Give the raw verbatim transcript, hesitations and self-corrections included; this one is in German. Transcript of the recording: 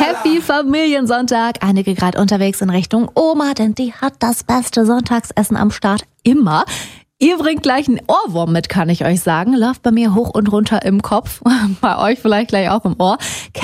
Happy Familiensonntag. Einige gerade unterwegs in Richtung Oma, denn die hat das beste Sonntagsessen am Start immer. Ihr bringt gleich einen Ohrwurm mit, kann ich euch sagen. Läuft bei mir hoch und runter im Kopf. Bei euch vielleicht gleich auch im Ohr.